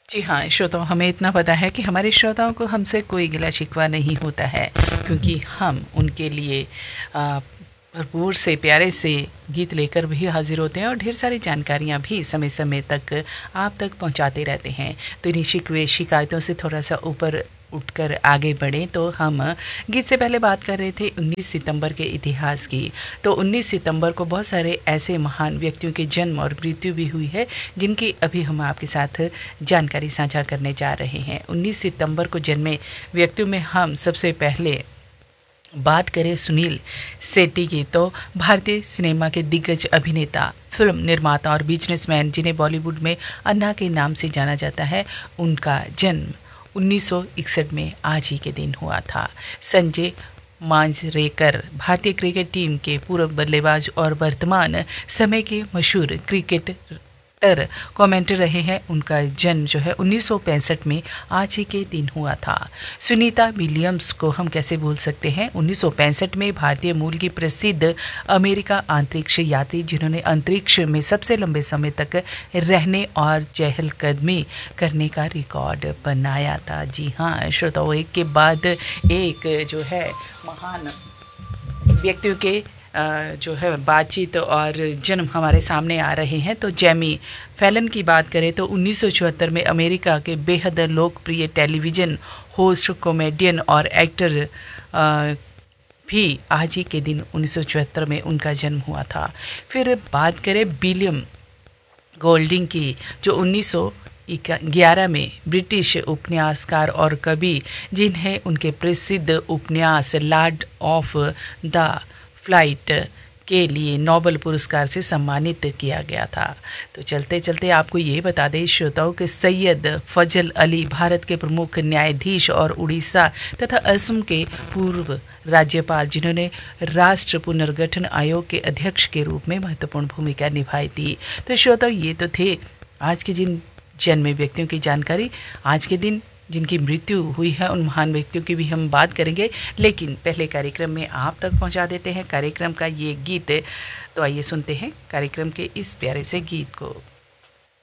जी हाँ, श्रोताओं, हमें इतना पता है कि हमारे श्रोताओं को हमसे कोई गिला शिकवा नहीं होता है, क्योंकि हम उनके लिए अ, भरपूर से प्यारे से गीत लेकर भी हाजिर होते हैं और ढेर सारी जानकारियाँ भी समय समय तक आप तक पहुँचाते रहते हैं। तो इन्हीं शिकवे शिकायतों से थोड़ा सा ऊपर उठकर आगे बढ़ें तो हम गीत से पहले बात कर रहे थे 19 सितंबर के इतिहास की। तो 19 सितंबर को बहुत सारे ऐसे महान व्यक्तियों के जन्म और मृत्यु भी हुई है, जिनकी अभी हम आपके साथ जानकारी साझा करने जा रहे हैं। 19 सितंबर को जन्मे व्यक्तियों में हम सबसे पहले बात करें सुनील शेट्टी की, तो भारतीय सिनेमा के दिग्गज अभिनेता, फिल्म निर्माता और बिजनेसमैन, जिन्हें बॉलीवुड में अन्ना के नाम से जाना जाता है, उनका जन्म 1961 में आज ही के दिन हुआ था। संजय मांजरेकर भारतीय क्रिकेट टीम के पूर्व बल्लेबाज और वर्तमान समय के मशहूर क्रिकेटर कमेंटर रहे हैं। उनका जन्म जो है 1965 में आज ही के दिन हुआ था। सुनीता विलियम्स को हम कैसे भूल सकते हैं। 1965 में भारतीय मूल की प्रसिद्ध अमेरिका अंतरिक्ष यात्री, जिन्होंने अंतरिक्ष में सबसे लंबे समय तक रहने और चहलकदमी करने का रिकॉर्ड बनाया था। जी हाँ श्रोताओं, एक के बाद एक जो है महान व्यक्तियों के जो है बातचीत और जन्म हमारे सामने आ रहे हैं। तो जेमी फैलन की बात करें तो 1974 में अमेरिका के बेहद लोकप्रिय टेलीविज़न होस्ट, कॉमेडियन और एक्टर भी आज ही के दिन 1974 में उनका जन्म हुआ था। फिर बात करें विलियम गोल्डिंग की, जो 1911 में ब्रिटिश उपन्यासकार और कवि, जिन्हें उनके प्रसिद्ध उपन्यास लॉर्ड ऑफ द फ्लाइट के लिए नोबेल पुरस्कार से सम्मानित किया गया था। तो चलते चलते आपको ये बता दें श्रोताओं कि सैयद फजल अली भारत के प्रमुख न्यायाधीश और उड़ीसा तथा असम के पूर्व राज्यपाल, जिन्होंने राष्ट्र पुनर्गठन आयोग के अध्यक्ष के रूप में महत्वपूर्ण भूमिका निभाई थी। तो श्रोताओं, ये तो थे आज के जिन जन्मे व्यक्तियों की जानकारी। आज के दिन जिनकी मृत्यु हुई है, उन महान व्यक्तियों की भी हम बात करेंगे, लेकिन पहले कार्यक्रम में आप तक पहुंचा देते हैं कार्यक्रम का ये गीत। तो आइए सुनते हैं कार्यक्रम के इस प्यारे से गीत को।